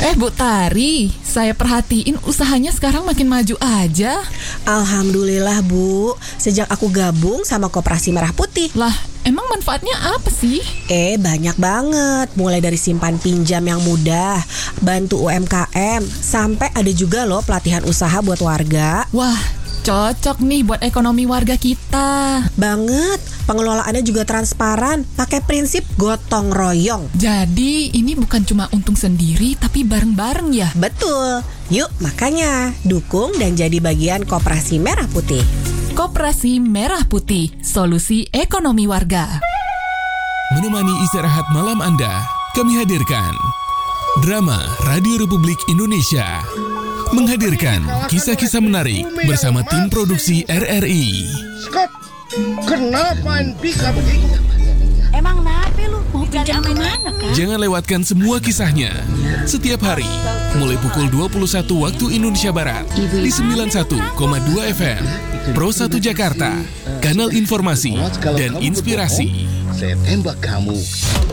Bu Tari, saya perhatiin usahanya sekarang makin maju aja. Alhamdulillah Bu, sejak aku gabung sama Koperasi Merah Putih. Lah, emang manfaatnya apa sih? Banyak banget. Mulai dari simpan pinjam yang mudah, bantu UMKM, sampai ada juga loh pelatihan usaha buat warga. Wah, cocok nih buat ekonomi warga kita. Banget, pengelolaannya juga transparan, pakai prinsip gotong royong. Jadi ini bukan cuma untung sendiri tapi bareng-bareng ya? Betul. Yuk makanya dukung dan jadi bagian Koperasi Merah Putih. Koperasi Merah Putih, solusi ekonomi warga. Menemani istirahat malam Anda, kami hadirkan Drama Radio Republik Indonesia menghadirkan kisah-kisah menarik bersama tim produksi RRI. Scott, kenapa bisa begitu? Emang kenapa lu? Mau pinjam kemana, Kak? Jangan lewatkan semua kisahnya setiap hari mulai pukul 21 waktu Indonesia Barat di 91,2 FM Pro 1 Jakarta, kanal informasi dan inspirasi. Saya tembak kamu.